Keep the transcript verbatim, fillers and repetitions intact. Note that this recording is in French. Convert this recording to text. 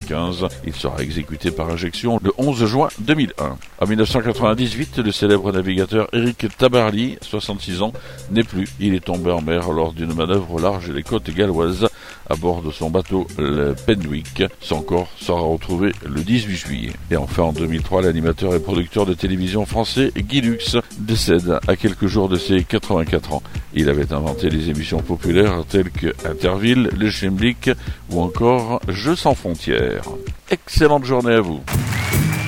quatre-vingt-quinze. Il sera exécuté par injection le onze juin deux mille un. En mille neuf cent quatre-vingt-dix-huit, le célèbre navigateur Éric Tabarly, soixante-six ans, n'est plus. Il est tombé en mer lors d'une manœuvre au large des côtes galloises à bord de son bateau le Penwick. Son corps sera retrouvé le dix-huit juillet. Et enfin, en deux mille trois, l'animateur et producteur de télévision français Guy Lux décède à quelques jours de ses quatre-vingt-quatre ans. Il avait inventé les émissions populaires telles que Interville, Le Schemblick ou encore Jeux sans frontières. Excellente journée à vous.